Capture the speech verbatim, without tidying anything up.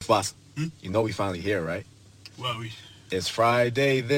Boss, Hmm? you know we finally here, right? Well, we It's Friday, then